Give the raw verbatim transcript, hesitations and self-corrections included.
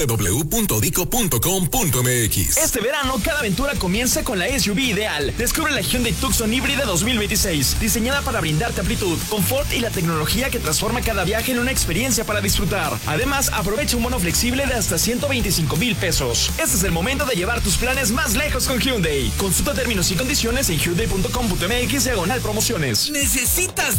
doble u doble u doble u punto dico punto com punto m x. Este verano, cada aventura comienza con la S U V ideal. Descubre la Hyundai Tucson híbrida dos mil veintiséis, diseñada para brindarte amplitud, confort y la tecnología que transforma cada viaje en una experiencia para disfrutar. Además, aprovecha un bono flexible de hasta ciento veinticinco mil pesos. Este es el momento de llevar tus planes más lejos con Hyundai. Consulta términos y condiciones en hyundai punto com punto m x diagonal promociones. ¿Necesitas